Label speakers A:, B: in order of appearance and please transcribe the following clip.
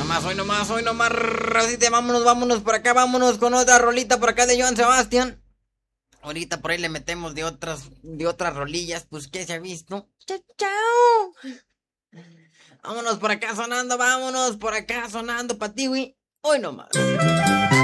A: hoy nomás, racita, vámonos por acá, vámonos con otra rolita por acá de Joan Sebastián. Ahorita por ahí le metemos de otras rolillas, pues que se ha visto. Chao, chao. Vámonos por acá sonando pa' ti, güey. Hoy nomás.